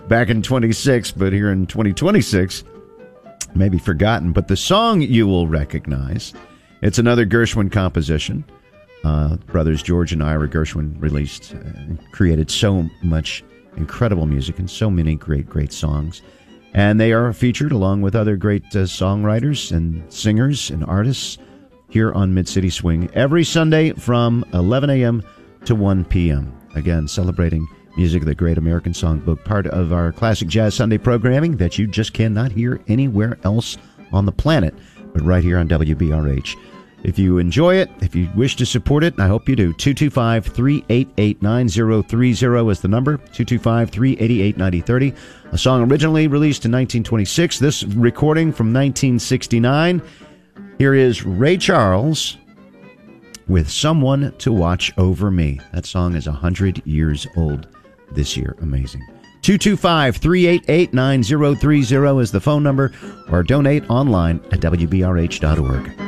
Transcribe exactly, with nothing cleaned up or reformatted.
back in twenty-six, but here in twenty twenty-six, maybe forgotten. But the song you will recognize, it's another Gershwin composition. Uh, brothers George and Ira Gershwin released, uh, created so much incredible music and so many great, great songs. And they are featured along with other great uh, songwriters and singers and artists here on Mid-City Swing every Sunday from eleven a.m. to one p.m. Again, celebrating music of the Great American Songbook, part of our Classic Jazz Sunday programming that you just cannot hear anywhere else on the planet, but right here on W B R H. If you enjoy it, if you wish to support it, I hope you do. two two five, three eight eight, nine zero three zero is the number. two two five, three eight eight, nine zero three zero. A song originally released in nineteen twenty-six. This recording from nineteen sixty-nine. Here is Ray Charles with Someone to Watch Over Me. That song is one hundred years old this year. Amazing. two two five, three eight eight, nine zero three zero is the phone number, or donate online at W B R H dot org.